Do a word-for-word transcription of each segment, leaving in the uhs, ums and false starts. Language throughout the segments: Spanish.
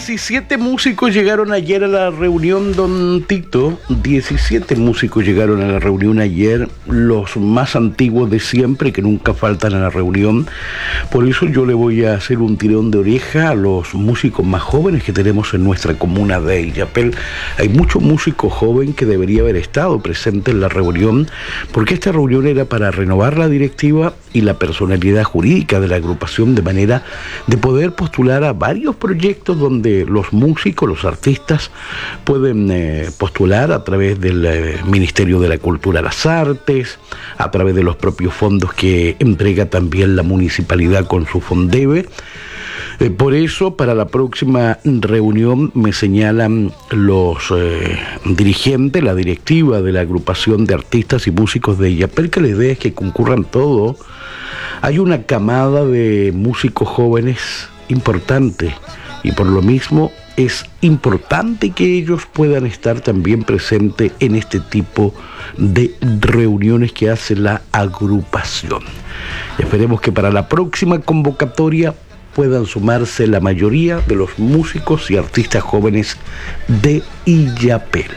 diecisiete músicos llegaron ayer a la reunión, don Tito. diecisiete músicos llegaron a la reunión ayer, los más antiguos de siempre, que nunca faltan a la reunión. Por eso yo le voy a hacer un tirón de oreja a los músicos más jóvenes que tenemos en nuestra comuna de Illapel. Hay mucho músico joven que debería haber estado presente en la reunión, porque esta reunión era para renovar la directiva y la personalidad jurídica de la agrupación, de manera de poder postular a varios proyectos donde los músicos, los artistas pueden eh, postular a través del eh, Ministerio de la Cultura y las Artes, a través de los propios fondos que entrega también la municipalidad con su Fondeve. Eh, por eso, para la próxima reunión me señalan los eh, dirigentes, la directiva de la agrupación de artistas y músicos de Illapel, que la idea es que concurran todos. Hay una camada de músicos jóvenes importante y por lo mismo es importante que ellos puedan estar también presentes en este tipo de reuniones que hace la agrupación. Esperemos que para la próxima convocatoria puedan sumarse la mayoría de los músicos y artistas jóvenes de Illapel.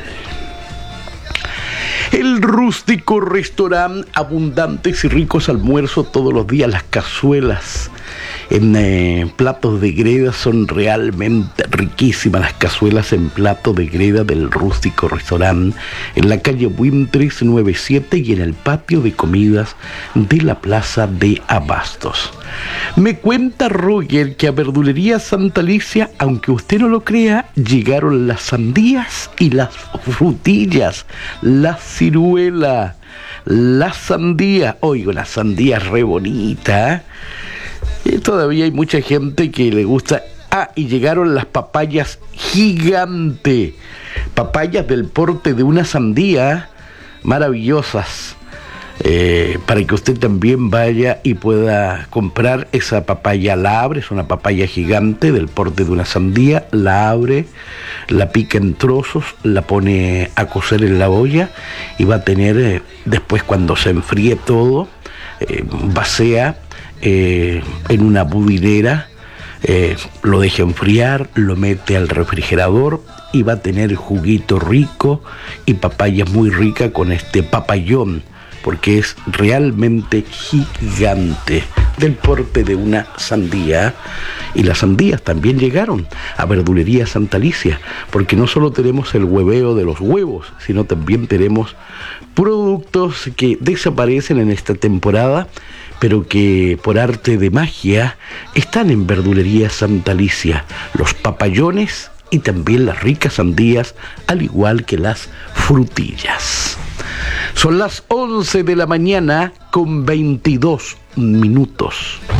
El rústico restaurante, abundantes y ricos almuerzos todos los días, las cazuelas en eh, platos de greda son realmente riquísimas. Las cazuelas en plato de greda del rústico restaurante en la calle Wintris noventa y siete y en el patio de comidas de la plaza de Abastos. Me cuenta Roger que a Verdulería Santa Alicia, aunque usted no lo crea, llegaron las sandías y las frutillas, la ciruela, la sandía. Oigo, la sandía es re bonita, ¿eh? Y todavía hay mucha gente que le gusta. Ah, y llegaron las papayas gigante, papayas del porte de una sandía, maravillosas, eh, para que usted también vaya y pueda comprar esa papaya. La abre, es una papaya gigante del porte de una sandía, la abre, la pica en trozos, la pone a cocer en la olla y va a tener, eh, después cuando se enfríe todo, eh, vacía Eh, en una budinera, eh, lo deja enfriar, lo mete al refrigerador y va a tener juguito rico y papaya muy rica con este papayón, porque es realmente gigante, del porte de una sandía. Y las sandías también llegaron a Verdulería Santa Alicia, porque no solo tenemos el hueveo de los huevos, sino también tenemos productos que desaparecen en esta temporada, pero que por arte de magia están en Verdulería Santa Alicia: los papallones y también las ricas sandías, al igual que las frutillas. Son las once de la mañana con veintidós minutos.